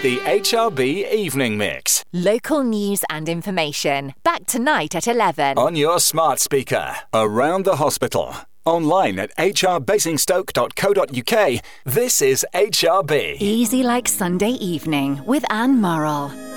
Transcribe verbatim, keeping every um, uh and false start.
The H R B Evening Mix. Local news and information. Back tonight at eleven. On your smart speaker. Around the hospital. Online at h r basingstoke dot co dot u k. This is H R B. Easy like Sunday evening with Anne Murrell.